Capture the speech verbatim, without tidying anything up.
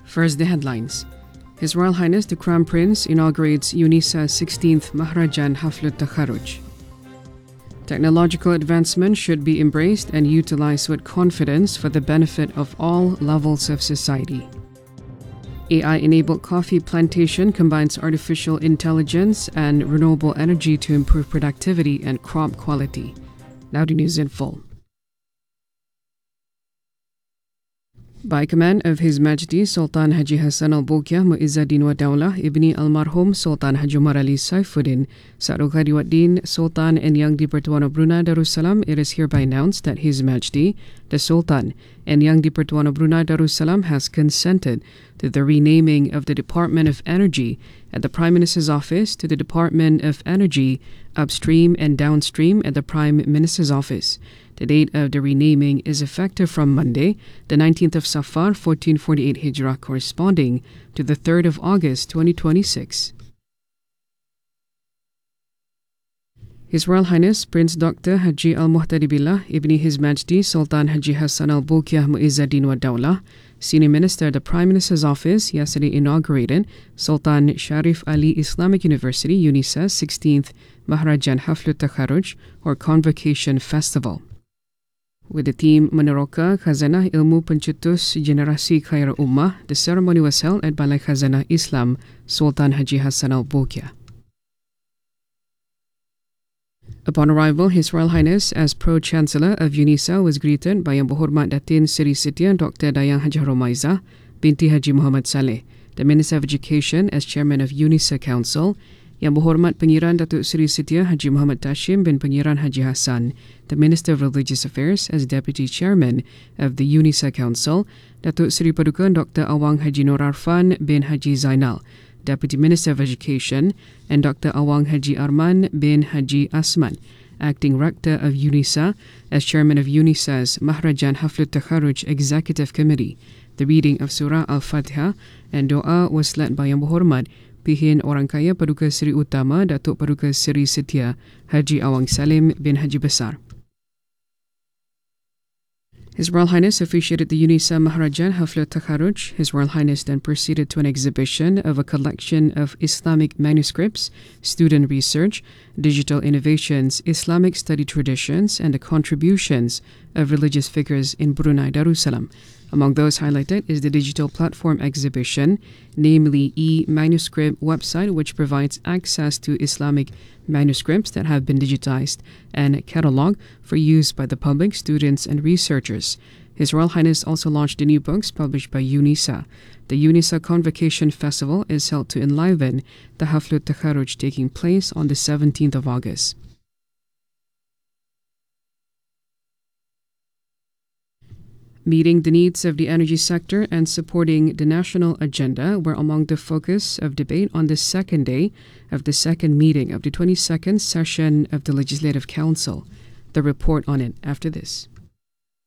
First, the headlines. His Royal Highness the Crown Prince inaugurates UNISA's sixteenth Maharajan Haflut Takharuj. Technological advancement should be embraced and utilized with confidence for the benefit of all levels of society. A I-enabled coffee plantation combines artificial intelligence and renewable energy to improve productivity and crop quality. Now the news in full. By command of His Majesty Sultan Haji Hassan Al-Bolkiah Muizzaddin wa Daulah Ibni Almarhum Sultan Haji Umar Ali Saifuddin Sa'ad Ghadiwaddin Sultan and Yang di-Pertuan of Brunei Darussalam, it is hereby announced that His Majesty the Sultan and Yang di-Pertuan of Brunei Darussalam has consented to the renaming of the Department of Energy at the Prime Minister's Office to the Department of Energy Upstream and Downstream at the Prime Minister's Office. The date of the renaming is effective from Monday, the nineteenth of Safar, fourteen forty-eight Hijrah, corresponding to the third of August, twenty twenty-six. His Royal Highness Prince Doctor Haji Al-Muhtadi Billah Ibni His Majesty Sultan Haji Hassan Al-Bolkiah Muizzaddin wa Daulah, Senior Minister at the Prime Minister's Office, yesterday inaugurated Sultan Sharif Ali Islamic University UNISA's sixteenth Maharajan Haflut Takharuj or Convocation Festival. With the theme Meneroka Khazanah Ilmu Pencetus Generasi Khair Ummah, the ceremony was held at Balai Khazanah Islam Sultan Haji Hassan Al-Bolkiah. Upon arrival, His Royal Highness as Pro-Chancellor of UNISA was greeted by Yang Berhormat Datin Seri Setia Doctor Dayang Hajah Romaiza binti Haji Muhammad Saleh, the Minister of Education as Chairman of UNISA Council, Yang Berhormat Pengiran Datuk Seri Setia Haji Muhammad Tashim bin Pengiran Haji Hassan, the Minister of Religious Affairs as Deputy Chairman of the UNISA Council, Datuk Seri Paduka Doctor Awang Haji Nur Arfan bin Haji Zainal, Deputy Minister of Education, and Doctor Awang Haji Arman bin Haji Asman, Acting Rector of UNISA, as Chairman of UNISA's Maharajan Haflut Takharuj Executive Committee. The reading of Surah Al-Fatiha and Dua was led by Yang Berhormat Pihin Orang Kaya Paduka Seri Utama Datuk Paduka Seri Setia Haji Awang Salim bin Haji Besar. His Royal Highness officiated the UNISA Maharajan Haflut Takharuj. His Royal Highness then proceeded to an exhibition of a collection of Islamic manuscripts, student research, digital innovations, Islamic study traditions, and the contributions of religious figures in Brunei Darussalam. Among those highlighted is the digital platform exhibition, namely e-manuscript website, which provides access to Islamic manuscripts that have been digitized and catalogued for use by the public, students, and researchers. His Royal Highness also launched the new books published by UNISA. The UNISA Convocation Festival is held to enliven the Haflut Takharuj taking place on the seventeenth of August. Meeting the needs of the energy sector and supporting the national agenda were among the focus of debate on the second day of the second meeting of the twenty-second session of the Legislative Council. The report on it after this.